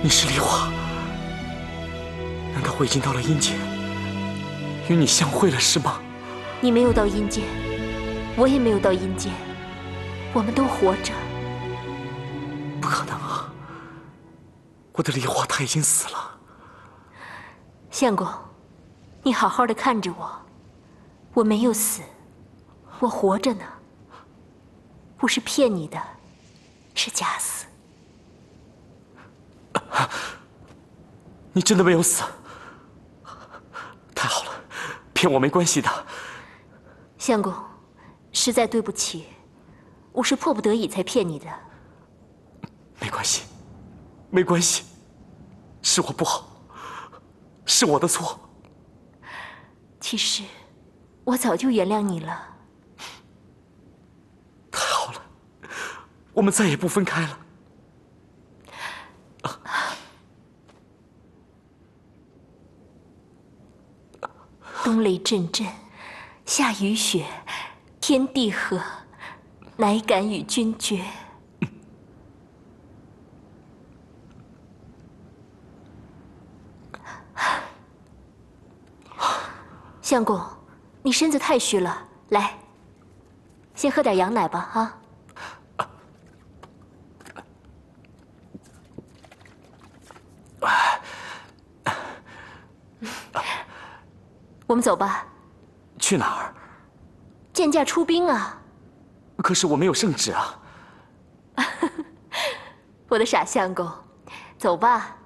你是梨花，难道我已经到了阴间，与你相会了是吗？ 你没有到阴间，我也没有到阴间，我们都活着。 不可能啊！我的梨花她已经死了。 相公，你好好的看着我，我没有死，我活着呢。不是骗你的，是假死。 你真的没有死？太好了，骗我没关系的。 相公，实在对不起，我是迫不得已才骗你的。 没关系，没关系，是我不好，是我的错。 其实，我早就原谅你了。 太好了，我们再也不分开了。 冬雷阵阵，夏雨雪，天地合，乃敢与君绝。相公，你身子太虚了，来，先喝点羊奶吧，啊。我们走吧。 去哪儿？ 见驾出兵啊！ 可是我没有圣旨啊。 我的傻相公，走吧。